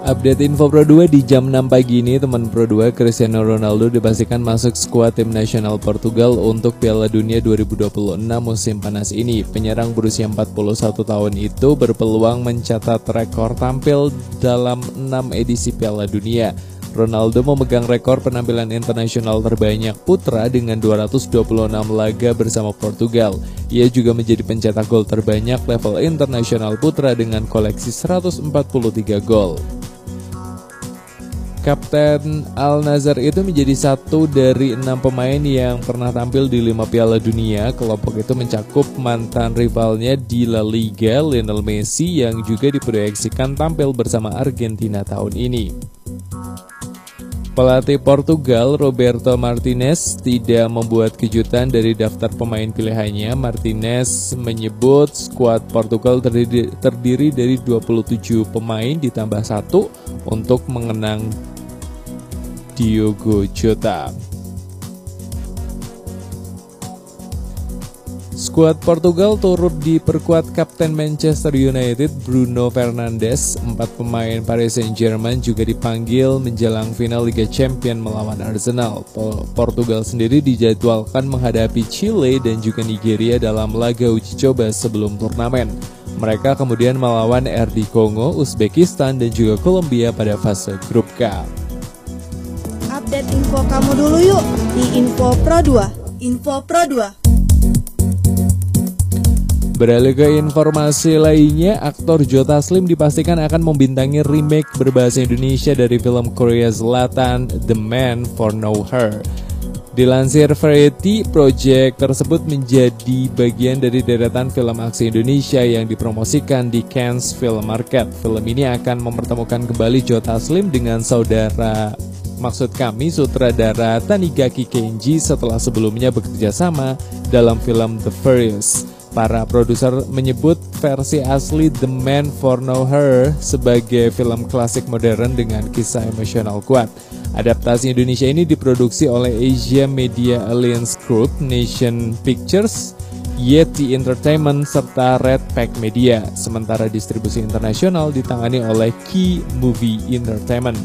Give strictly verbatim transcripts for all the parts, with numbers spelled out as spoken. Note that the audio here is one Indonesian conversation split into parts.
Update info Pro dua di jam enam pagi ini, teman Pro dua, Cristiano Ronaldo dipastikan masuk skuad tim nasional Portugal untuk Piala Dunia dua ribu dua puluh enam musim panas ini. Penyerang berusia empat puluh satu tahun itu berpeluang mencatat rekor tampil dalam enam edisi Piala Dunia. Ronaldo memegang rekor penampilan internasional terbanyak putra dengan dua ratus dua puluh enam laga bersama Portugal. Ia juga menjadi pencetak gol terbanyak level internasional putra dengan koleksi seratus empat puluh tiga gol. Kapten Al-Nassr itu menjadi satu dari enam pemain yang pernah tampil di lima Piala Dunia. Kelompok itu mencakup mantan rivalnya di La Liga, Lionel Messi, yang juga diproyeksikan tampil bersama Argentina tahun ini. Pelatih Portugal, Roberto Martinez, tidak membuat kejutan dari daftar pemain pilihannya. Martinez menyebut skuad Portugal terdiri, terdiri dari dua puluh tujuh pemain ditambah satu untuk mengenang Diogo Jota. Skuad Portugal turut diperkuat Kapten Manchester United Bruno Fernandes. Empat pemain Paris Saint-Germain juga dipanggil menjelang final Liga Champions melawan Arsenal. Portugal sendiri dijadwalkan menghadapi Chile dan juga Nigeria dalam laga uji coba sebelum turnamen. Mereka kemudian melawan R D Kongo, Uzbekistan, dan juga Kolombia pada fase grup K. Update info kamu dulu yuk di Info Pro dua. Info Pro dua. Beralih ke informasi lainnya, aktor Joe Taslim dipastikan akan membintangi remake berbahasa Indonesia dari film Korea Selatan The Man for Know Her. Dilansir Variety, proyek tersebut menjadi bagian dari deretan film aksi Indonesia yang dipromosikan di Cannes Film Market. Film ini akan mempertemukan kembali Joe Taslim dengan saudara, maksud kami sutradara Tanigaki Kenji setelah sebelumnya bekerja sama dalam film The Furious. Para produser menyebut versi asli The Man for Know Her sebagai film klasik modern dengan kisah emosional kuat. Adaptasi Indonesia ini diproduksi oleh Asia Media Alliance Group, Nation Pictures, Yeti Entertainment, serta Red Pack Media. Sementara distribusi internasional ditangani oleh Key Movie Entertainment.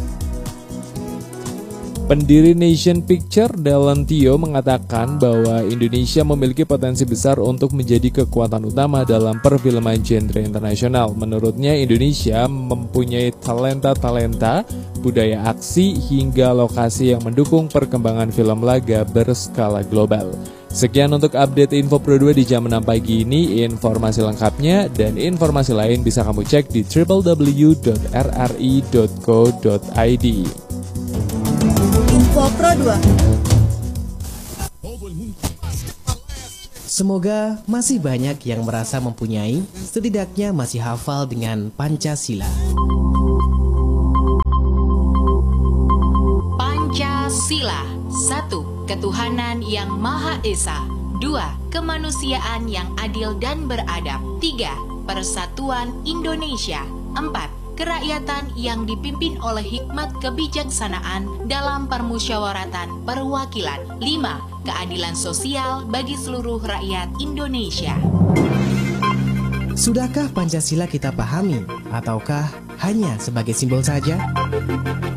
Pendiri Nation Picture, Dallon Tio, mengatakan bahwa Indonesia memiliki potensi besar untuk menjadi kekuatan utama dalam perfilman genre internasional. Menurutnya, Indonesia mempunyai talenta-talenta, budaya aksi, hingga lokasi yang mendukung perkembangan film laga berskala global. Sekian untuk update Info Pro dua di jam enam pagi ini. Informasi lengkapnya dan informasi lain bisa kamu cek di w w w dot r r i dot co dot i d. Info Pro dua. Semoga masih banyak yang merasa mempunyai, setidaknya masih hafal dengan Pancasila. Pancasila. Satu, ketuhanan yang Maha Esa. Dua, kemanusiaan yang adil dan beradab. Tiga, persatuan Indonesia. Empat, kerakyatan yang dipimpin oleh hikmat kebijaksanaan dalam permusyawaratan perwakilan. Lima, keadilan sosial bagi seluruh rakyat Indonesia. Sudahkah Pancasila kita pahami, ataukah hanya sebagai simbol saja?